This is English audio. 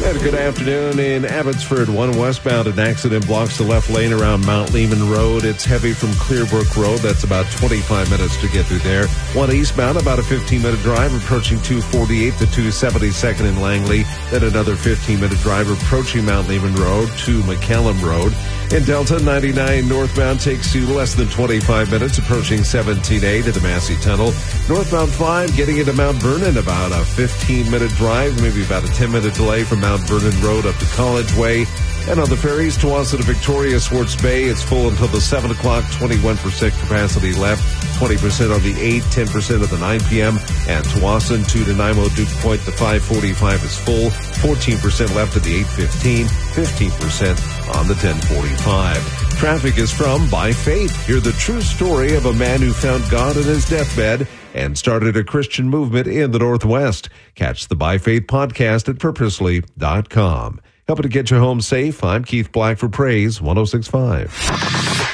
And good afternoon in Abbotsford. One westbound, an accident blocks the left lane around Mount Lehman Road. It's heavy from Clearbrook Road. That's about 25 minutes to get through there. One eastbound, about a 15-minute drive approaching 248 to 272nd in Langley. Then another 15-minute drive approaching Mount Lehman Road to McCallum Road. In Delta, 99 northbound takes you less than 25 minutes approaching 17A to the Massey Tunnel. Northbound 5 getting into Mount Vernon, about a 15-minute drive, maybe about a 10-minute delay from Mount Vernon Road up to College Way. And on the ferries, Tuwasa to Victoria, Swartz Bay, it's full until the 7 o'clock, 21% capacity left, 20% on the 8, 10% at the 9 p.m. And Tuwasa to Nanaimo, Duke Point, the 5:45 is full, 14% left at the 8:15, 15% on the 10:45. Traffic is from By Faith. Hear the true story of a man who found God in his deathbed and started a Christian movement in the Northwest. Catch the By Faith podcast at purposely.com. Helping to get you home safe, I'm Keith Black for Praise 106.5.